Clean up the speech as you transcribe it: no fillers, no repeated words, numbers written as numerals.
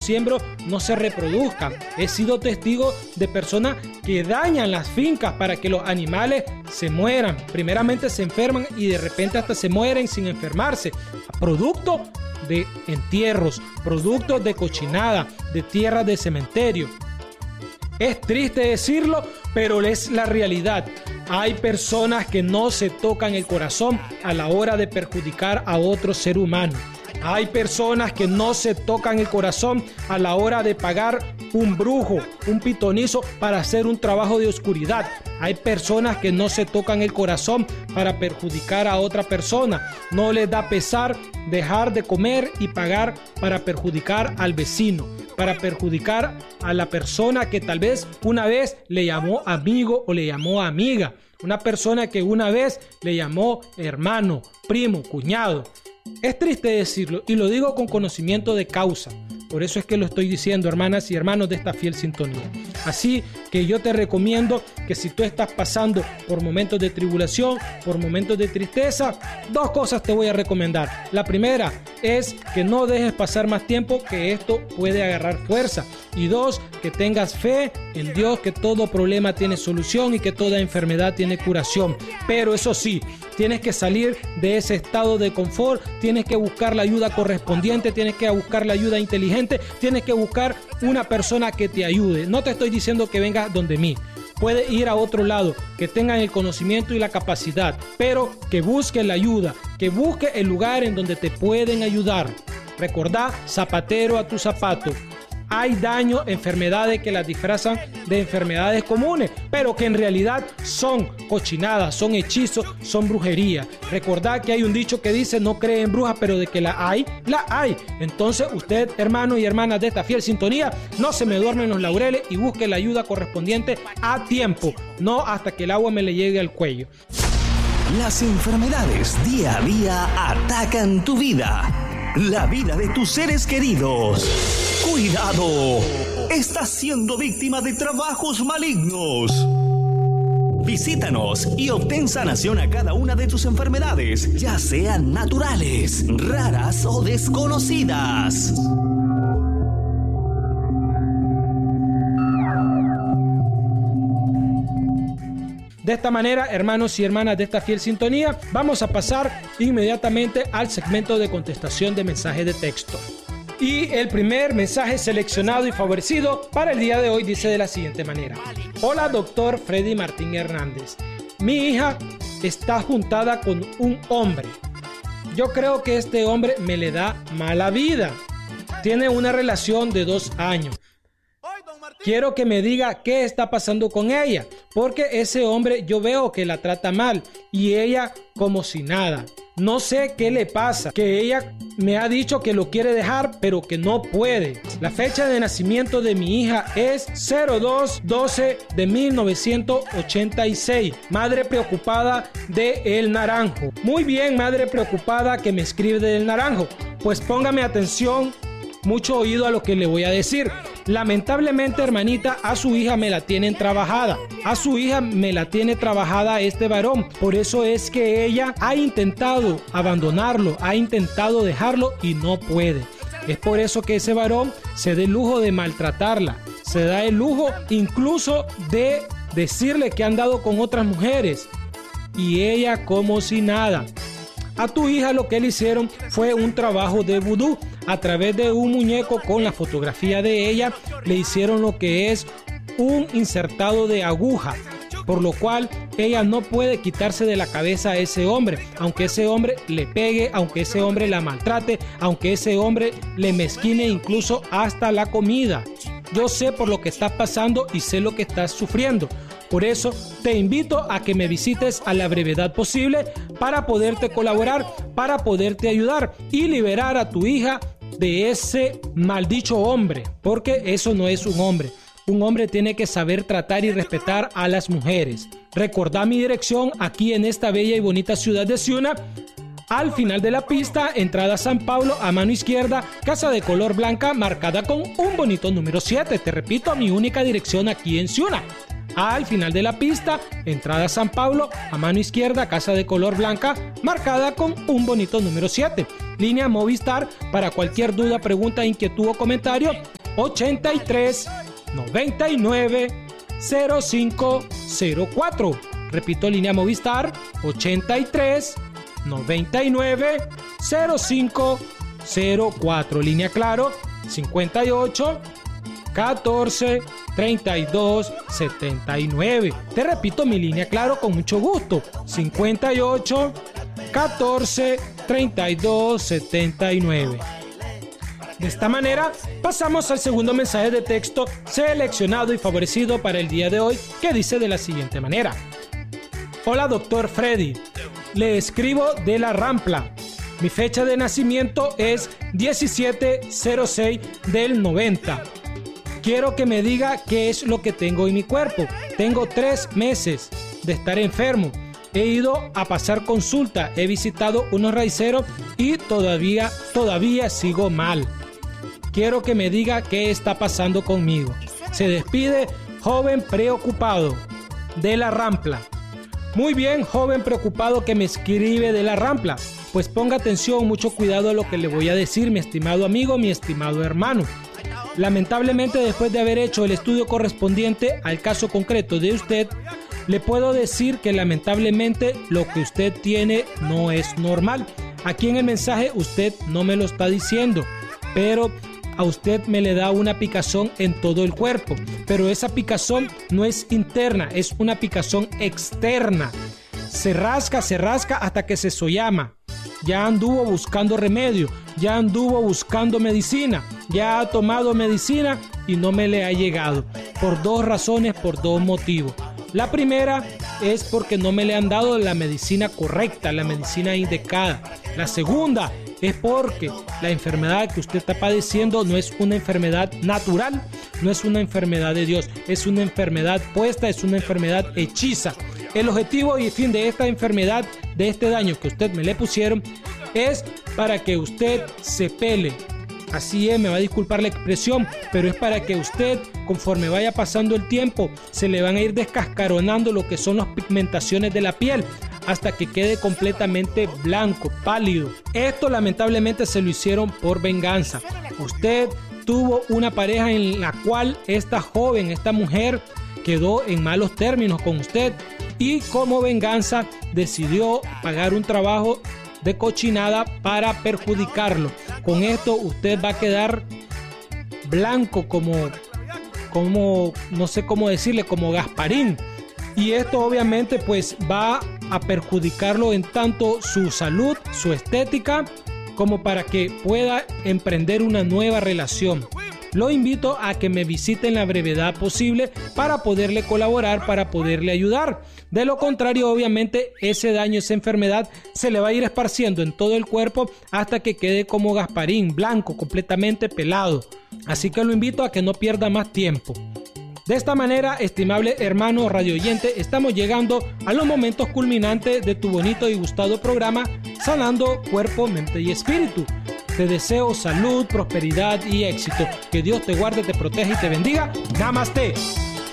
siembro no se reproduzcan. He sido testigo de personas que dañan las fincas para que los animales se mueran. Primeramente se enferman y de repente hasta se mueren sin enfermarse. Producto de entierros, productos de cochinada, de tierras de cementerio. Es triste decirlo, pero es la realidad. Hay personas que no se tocan el corazón a la hora de perjudicar a otro ser humano. Hay personas que no se tocan el corazón a la hora de pagar un brujo, un pitonizo para hacer un trabajo de oscuridad. Hay personas que no se tocan el corazón para perjudicar a otra persona. No les da pesar dejar de comer y pagar para perjudicar al vecino, para perjudicar a la persona que tal vez una vez le llamó amigo o le llamó amiga. Una persona que una vez le llamó hermano, primo, cuñado. Es triste decirlo y lo digo con conocimiento de causa. Por eso es que lo estoy diciendo, hermanas y hermanos de esta fiel sintonía. Así que yo te recomiendo que si tú estás pasando por momentos de tribulación, por momentos de tristeza, dos cosas te voy a recomendar. La primera es que no dejes pasar más tiempo, que esto puede agarrar fuerza. Y dos, que tengas fe en Dios, que todo problema tiene solución y que toda enfermedad tiene curación. Pero eso sí, tienes que salir de ese estado de confort, tienes que buscar la ayuda correspondiente, tienes que buscar la ayuda inteligente, tienes que buscar una persona que te ayude. No te estoy diciendo que vengas donde mí. Puede ir a otro lado, que tengan el conocimiento y la capacidad, pero que busque la ayuda, que busque el lugar en donde te pueden ayudar. Recordá, zapatero a tu zapato. Hay daño, enfermedades que las disfrazan de enfermedades comunes, pero que en realidad son cochinadas, son hechizos, son brujería. Recordad que hay un dicho que dice: no cree en brujas, pero de que la hay, la hay. Entonces usted, hermano y hermanas de esta fiel sintonía, no se me duerme en los laureles y busque la ayuda correspondiente a tiempo, no hasta que el agua me le llegue al cuello. Las enfermedades día a día atacan tu vida, la vida de tus seres queridos. ¡Cuidado! Estás siendo víctima de trabajos malignos. Visítanos y obtén sanación a cada una de tus enfermedades, ya sean naturales, raras o desconocidas. De esta manera, hermanos y hermanas de esta fiel sintonía, vamos a pasar inmediatamente al segmento de contestación de mensajes de texto. Y el primer mensaje seleccionado y favorecido para el día de hoy dice de la siguiente manera: hola, doctor Freddy Martín Hernández. Mi hija está juntada con un hombre. Yo creo que este hombre me le da mala vida. Tiene una relación de 2 años. Quiero que me diga qué está pasando con ella, porque ese hombre yo veo que la trata mal y ella como si nada. No sé qué le pasa, que ella me ha dicho que lo quiere dejar, pero que no puede. La fecha de nacimiento de mi hija es 02/12 de 1986. Madre preocupada de El Naranjo. Muy bien, madre preocupada que me escribe de El Naranjo. Pues póngame atención, mucho oído a lo que le voy a decir. Lamentablemente, hermanita, a su hija me la tienen trabajada. A su hija me la tiene trabajada este varón. Por eso es que ella ha intentado abandonarlo, ha intentado dejarlo y no puede. Es por eso que ese varón se da el lujo de maltratarla. Se da el lujo incluso de decirle que ha andado con otras mujeres. Y ella como si nada. A tu hija lo que le hicieron fue un trabajo de vudú. A través de un muñeco con la fotografía de ella, le hicieron lo que es un insertado de aguja, por lo cual ella no puede quitarse de la cabeza a ese hombre, aunque ese hombre le pegue, aunque ese hombre la maltrate, aunque ese hombre le mezquine incluso hasta la comida. Yo sé por lo que estás pasando y sé lo que estás sufriendo. Por eso te invito a que me visites a la brevedad posible para poderte colaborar, para poderte ayudar y liberar a tu hija de ese maldicho hombre, porque eso no es un hombre. Un hombre tiene que saber tratar y respetar a las mujeres. Recordá mi dirección aquí en esta bella y bonita ciudad de Ciuna. Al final de la pista, entrada San Pablo, a mano izquierda, casa de color blanca marcada con un bonito número 7. Te repito, mi única dirección aquí en Ciuna. Al final de la pista, entrada San Pablo, a mano izquierda, casa de color blanca, marcada con un bonito número 7. Línea Movistar para cualquier duda, pregunta, inquietud o comentario. 83 99 0504. Repito, línea Movistar 83 99 0504. Línea Claro 58 14 32 79. Te repito mi línea Claro con mucho gusto: 58 14 32 79. De esta manera pasamos al segundo mensaje de texto seleccionado y favorecido para el día de hoy, que dice de la siguiente manera: hola doctor Freddy, le escribo de La Rampla. Mi fecha de nacimiento es 17/06 del 90. Quiero que me diga qué es lo que tengo en mi cuerpo. Tengo 3 meses de estar enfermo. He ido a pasar consulta, he visitado unos raiceros y todavía sigo mal. Quiero que me diga qué está pasando conmigo. Se despide joven preocupado de La Rampla. Muy bien, joven preocupado que me escribe de La Rampla. Pues ponga atención, mucho cuidado a lo que le voy a decir, mi estimado amigo, mi estimado hermano. Lamentablemente, después de haber hecho el estudio correspondiente al caso concreto de usted, le puedo decir que lamentablemente lo que usted tiene no es normal. Aquí en el mensaje usted no me lo está diciendo, pero a usted me le da una picazón en todo el cuerpo. Pero esa picazón no es interna, es una picazón externa. Se rasca hasta que se sollama. Ya anduvo buscando remedio, ya anduvo buscando medicina, ya ha tomado medicina y no me le ha llegado. Por 2 razones, por 2 motivos. La primera es porque no me le han dado la medicina correcta, la medicina indicada. La segunda es porque la enfermedad que usted está padeciendo no es una enfermedad natural, no es una enfermedad de Dios, es una enfermedad puesta, es una enfermedad hechiza. El objetivo y fin de esta enfermedad, de este daño que usted me le pusieron, es para que usted se pele. Así es, me va a disculpar la expresión, pero es para que usted, conforme vaya pasando el tiempo, se le van a ir descascaronando lo que son las pigmentaciones de la piel, hasta que quede completamente blanco, pálido. Esto lamentablemente se lo hicieron por venganza. Usted tuvo una pareja en la cual esta joven, esta mujer, quedó en malos términos con usted y como venganza decidió pagar un trabajo de cochinada para perjudicarlo. Con esto usted va a quedar blanco como no sé cómo decirle, como Gasparín. Y esto obviamente pues va a perjudicarlo en tanto su salud, su estética, como para que pueda emprender una nueva relación. Lo invito a que me visite en la brevedad posible para poderle colaborar, para poderle ayudar. De lo contrario, obviamente, ese daño, esa enfermedad se le va a ir esparciendo en todo el cuerpo hasta que quede como Gasparín, blanco, completamente pelado. Así que lo invito a que no pierda más tiempo. De esta manera, estimable hermano radioyente, estamos llegando a los momentos culminantes de tu bonito y gustado programa Sanando Cuerpo, Mente y Espíritu. Te deseo salud, prosperidad y éxito. Que Dios te guarde, te proteja y te bendiga. Namaste.